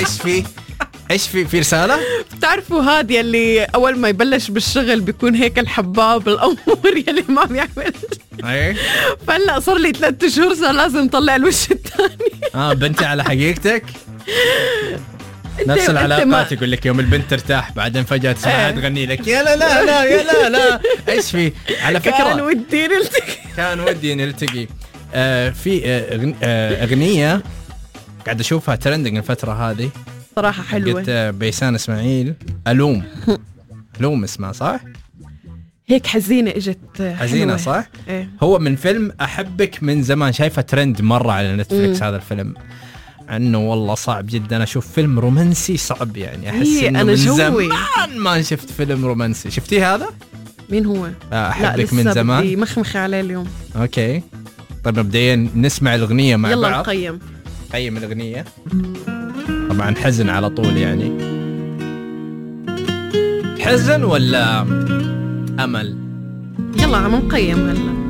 ايش في رسالة؟ بتعرفوا هذه اللي اول ما يبلش بالشغل بيكون هيك الحباب الامور يلي ما بيعمل. ايه فهلا صار لي 3 شهور صار لازم طلع الوش الثاني. بنتي على حقيقتك. نفس العلاقات يقول لك يوم البنت ترتاح بعدين فجأة تسمعها تغني لك يا لا لا لا يا لا لا. ايش في؟ على فكرة كان ودي نلتقي. في اغنية قاعد اشوفها ترندنج الفترة هذه صراحة حلوة. قلت بيسان اسماعيل ألوم اسمها صح؟ هيك حزينة اجت حزينة صح؟ إيه؟ هو من فيلم أحبك من زمان، شايفة ترند مرة على نتفليكس هذا الفيلم. انه والله صعب جدا اشوف فيلم رومانسي صعب يعني احس انه من زمان ما شفت فيلم رومانسي. شفتيه هذا؟ مين هو؟ احبك من زمان. بدي مخمخ عليه اليوم. اوكي طيب مبدئيا نسمع الاغنيه مع يلا بعض. قيم الاغنيه. طبعا حزن على طول يعني. حزن ولا امل؟ يلا عم نقيم هلا.